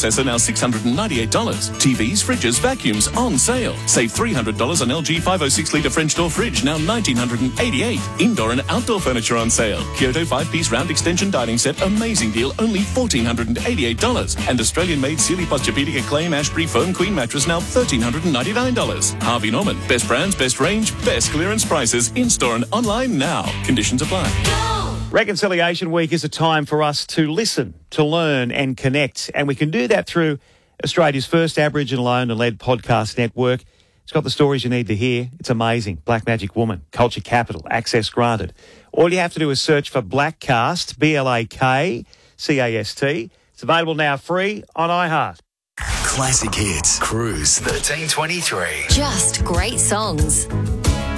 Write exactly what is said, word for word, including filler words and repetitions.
processor now six hundred ninety-eight dollars. T Vs, fridges, vacuums on sale. Save three hundred dollars on L G five oh six litre French door fridge, now one thousand nine hundred eighty-eight dollars. Indoor and outdoor furniture on sale. Kyoto five-piece round extension dining set, amazing deal, only one thousand four hundred eighty-eight dollars. And Australian-made Sealy Posturepedic Acclaim Ashbury Foam Queen mattress, now one thousand three hundred ninety-nine dollars. Harvey Norman, best brands, best range, best clearance prices, in-store and online now. Conditions apply. Reconciliation Week is a time for us to listen, to learn and connect. And we can do that through Australia's first Aboriginal-owned and led podcast network. It's got the stories you need to hear. It's amazing. Black Magic Woman, Culture Capital, access granted. All you have to do is search for Blackcast, B L A K C A S T. It's available now free on iHeart. Classic Hits, Cruise thirteen twenty-three. Just great songs.